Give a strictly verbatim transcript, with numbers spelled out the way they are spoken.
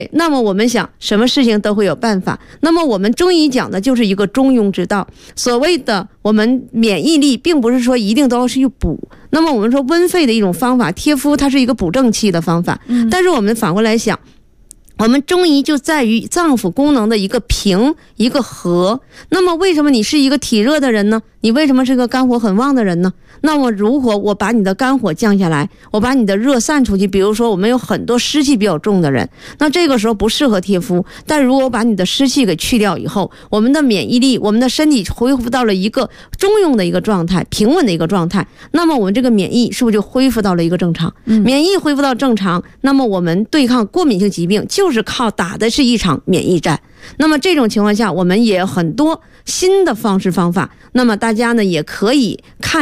那么我们想什么事情都会有办法，那么我们中医讲的就是一个中庸之道。所谓的我们免疫力并不是说一定都要去补，那么我们说温肺的一种方法，贴敷它是一个补正气的方法，但是我们反过来想，我们中医就在于脏腑功能的一个平一个和。那么为什么你是一个体热的人呢？你为什么是个肝火很旺的人呢？那么如果我把你的肝火降下来，我把你的热散出去，比如说我们有很多湿气比较重的人，那这个时候不适合贴敷。但如果我把你的湿气给去掉以后，我们的免疫力，我们的身体恢复到了一个中庸的一个状态，平稳的一个状态，那么我们这个免疫是不是就恢复到了一个正常？嗯、免疫恢复到正常，那么我们对抗过敏性疾病就是靠打的是一场免疫战。那么这种情况下，我们也有很多新的方式方法，那么大家呢也可以看